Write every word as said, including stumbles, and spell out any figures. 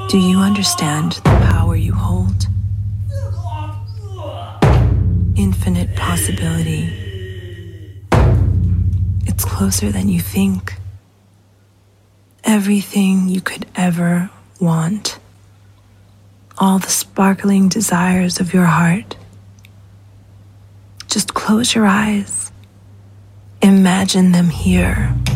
Do you understand the power you hold? Infinite possibility. It's closer than you think. Everything you could ever want. All the sparkling desires of your heart. Just close your eyes. Imagine them here.